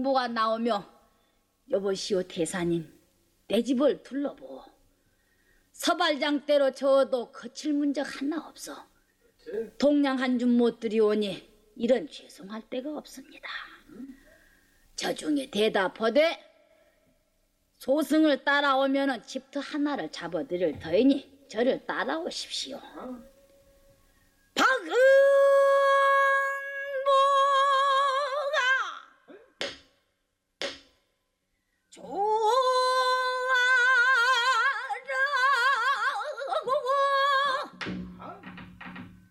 농부가 나오며 여보시오 대사님 내 집을 둘러보오. 서발장대로 저어도 거칠 문적 하나 없어. 동량 한 줌 못 들이오니 이런 죄송할 데가 없습니다. 저 중에 대답하되 소승을 따라오면은 집터 하나를 잡아드릴 터이니 저를 따라오십시오. 박은